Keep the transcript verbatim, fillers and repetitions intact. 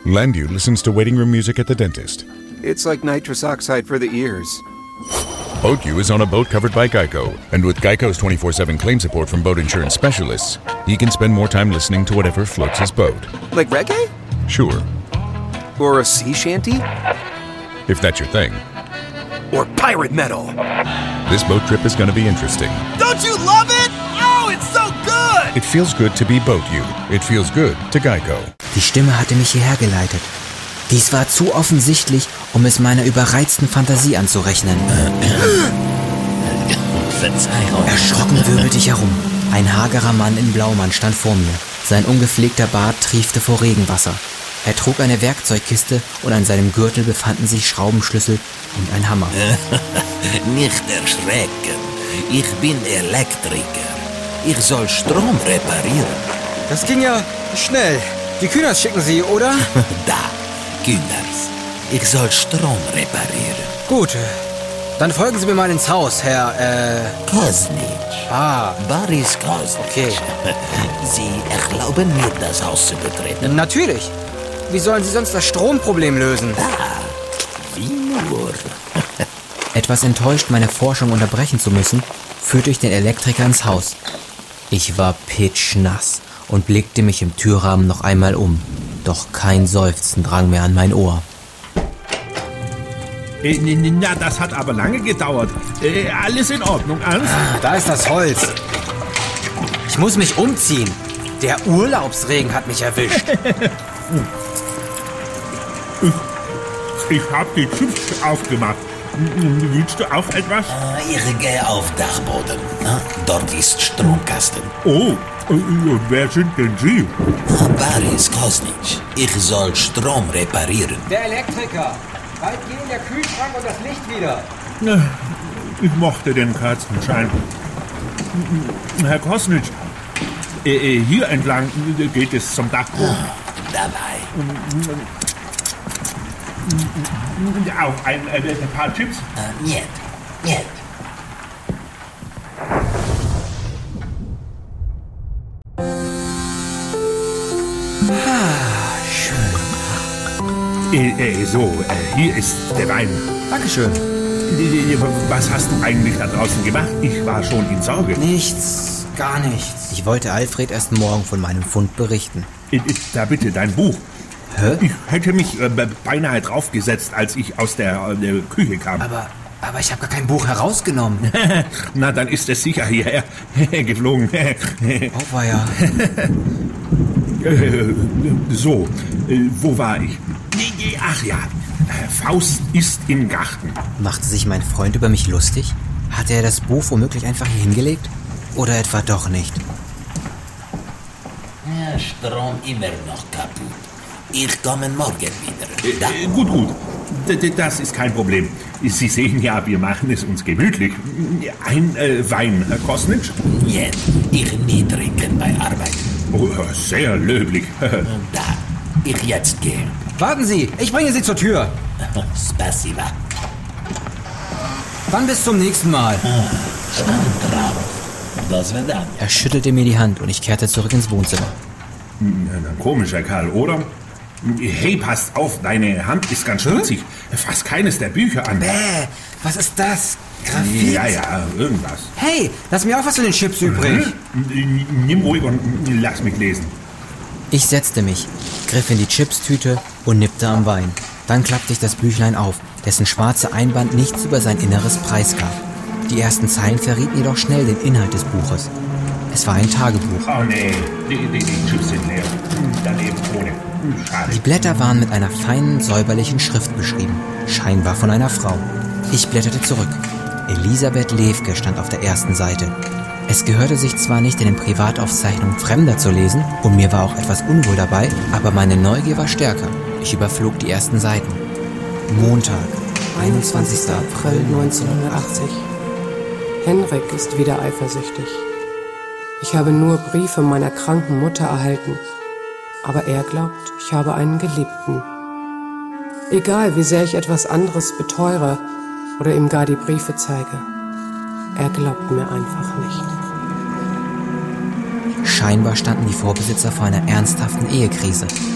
Landu listens to waiting room music at the dentist. It's like nitrous oxide for the ears. BoatU is on a boat covered by Geico. And with Geico's twenty-four seven claim support from boat insurance specialists, he can spend more time listening to whatever floats his boat. Like reggae? Sure. Or a sea shanty? If that's your thing. Or pirate metal? This boat trip is going to be interesting. Don't you love it? Oh, it's so good! It feels good to be BoatU. It feels good to Geico. Die Stimme hatte mich hierher geleitet. Dies war zu offensichtlich, um es meiner überreizten Fantasie anzurechnen. Verzeihung. Erschrocken wirbelte ich herum. Ein hagerer Mann in Blaumann stand vor mir. Sein ungepflegter Bart triefte vor Regenwasser. Er trug eine Werkzeugkiste und an seinem Gürtel befanden sich Schraubenschlüssel und ein Hammer. Nicht erschrecken. Ich bin Elektriker. Ich soll Strom reparieren. Das ging ja schnell. Die Kühners schicken Sie, oder? Da, Kühners. Ich soll Strom reparieren. Gut, dann folgen Sie mir mal ins Haus, Herr, äh... Kosnitsch. Ah. Boris Kosnitsch. Okay. Sie erlauben mir, das Haus zu betreten? Natürlich. Wie sollen Sie sonst das Stromproblem lösen? Ah, wie nur. Etwas enttäuscht, meine Forschung unterbrechen zu müssen, führte ich den Elektriker ins Haus. Ich war pitschnass und blickte mich im Türrahmen noch einmal um. Doch kein Seufzen drang mir an mein Ohr. Äh, na, das hat aber lange gedauert. Äh, alles in Ordnung, Ernst? Ah, da ist das Holz. Ich muss mich umziehen. Der Urlaubsregen hat mich erwischt. Ich hab die Chips aufgemacht. Willst du auch etwas? Ich gehe auf Dachboden. Dort ist Stromkasten. Oh, und wer sind denn Sie? Boris Kosnitsch. Ich soll Strom reparieren. Der Elektriker. Bald gehen der Kühlschrank und das Licht wieder. Ich mochte den Kerzenschein. Herr Kosnitsch, äh, hier entlang geht es zum Dachboden. Dabei. Auch ein, äh, ein paar Chips? Uh, niet, niet. Ah, schön. Äh, äh, so, äh, hier ist der Wein. Dankeschön. Was hast du eigentlich da draußen gemacht? Ich war schon in Sorge. Nichts, gar nichts. Ich wollte Alfred erst morgen von meinem Fund berichten. Äh, Da bitte, dein Buch. Hä? Ich hätte mich äh, beinahe draufgesetzt, als ich aus der, äh, der Küche kam. Aber, aber ich habe gar kein Buch herausgenommen. Na, dann ist es sicher hierher geflogen. Auweia. Äh, so, äh, wo war ich? Ach ja, Faust ist im Garten. Machte sich mein Freund über mich lustig? Hatte er das Buch womöglich einfach hier hingelegt? Oder etwa doch nicht? Ja, Strom immer noch kaputt. Ich komme morgen wieder. Da. Äh, gut, gut. D- d- Das ist kein Problem. Sie sehen ja, wir machen es uns gemütlich. Ein äh, Wein, Herr Kosnitsch? Niet, ich nie trinken bei Arbeit. Oh, sehr löblich. Da, ich jetzt gehe. Warten Sie, ich bringe Sie zur Tür. Spasiba. Dann bis zum nächsten Mal. Stand drauf. Das wird dann. Er schüttelte mir die Hand und ich kehrte zurück ins Wohnzimmer. Ein komischer Kerl, oder? Hey, passt auf, deine Hand ist ganz schmutzig. Fass keines der Bücher an. Bäh, was ist das? Graphit? Ja, ja, irgendwas. Hey, lass mir auch was von den Chips übrig. Mhm. Nimm ruhig und lass mich lesen. Ich setzte mich, griff in die Chipstüte und nippte am Wein. Dann klappte ich das Büchlein auf, dessen schwarze Einband nichts über sein Inneres preisgab. Die ersten Zeilen verrieten jedoch schnell den Inhalt des Buches. Es war ein Tagebuch. Oh nee, die, die, die Chips sind leer. Daneben ohne. Schade. Die Blätter waren mit einer feinen, säuberlichen Schrift beschrieben, scheinbar von einer Frau. Ich blätterte zurück. Elisabeth Lewke stand auf der ersten Seite. Es gehörte sich zwar nicht in den Privataufzeichnungen Fremder zu lesen, und mir war auch etwas unwohl dabei, aber meine Neugier war stärker. Ich überflog die ersten Seiten. Montag, einundzwanzigster April neunzehnhundertachtzig. Henrik ist wieder eifersüchtig. Ich habe nur Briefe meiner kranken Mutter erhalten. Aber er glaubt, ich habe einen Geliebten. Egal, wie sehr ich etwas anderes beteure oder ihm gar die Briefe zeige. Er glaubt mir einfach nicht. Scheinbar standen die Vorbesitzer vor einer ernsthaften Ehekrise.